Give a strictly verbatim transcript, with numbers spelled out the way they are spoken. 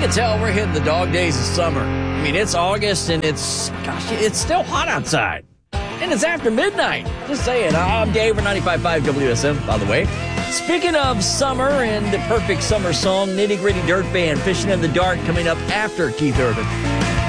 can tell we're hitting the dog days of summer. I mean, it's August and it's, gosh, it's still hot outside. And it's after midnight. Just saying. I'm Dave for ninety-five point five W S M, by the way. Speaking of summer and the perfect summer song, Nitty Gritty Dirt Band, Fishing in the Dark, coming up after Keith Urban.